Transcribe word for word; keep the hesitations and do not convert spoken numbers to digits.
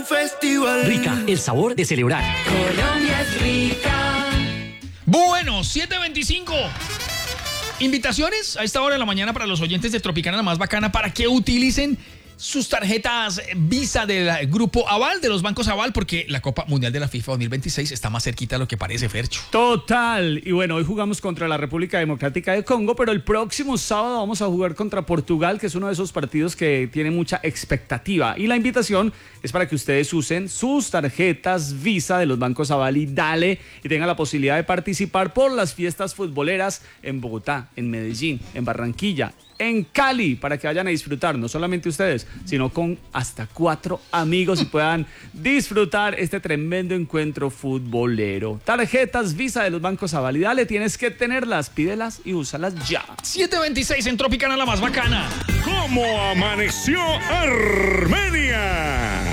festival. Rica, el sabor de celebrar. Colombia es rica. Bueno, siete veinticinco. Invitaciones a esta hora de la mañana para los oyentes de Tropicana la más bacana para que utilicen sus tarjetas Visa del grupo Aval, de los bancos Aval, porque la Copa Mundial de la FIFA dos mil veintiséis está más cerquita de lo que parece, Fercho. Total. Y bueno, hoy jugamos contra la República Democrática de Congo, pero el próximo sábado vamos a jugar contra Portugal, que es uno de esos partidos que tiene mucha expectativa. Y la invitación es para que ustedes usen sus tarjetas Visa de los bancos Aval y Dale y tengan la posibilidad de participar por las fiestas futboleras en Bogotá, en Medellín, en Barranquilla, en Cali, para que vayan a disfrutar, no solamente ustedes, sino con hasta cuatro amigos y puedan disfrutar este tremendo encuentro futbolero. Tarjetas Visa de los bancos Aval y Dale, tienes que tenerlas, pídelas y úsalas ya. siete veintiséis en Tropicana la más bacana. ¿Cómo amaneció Armenia?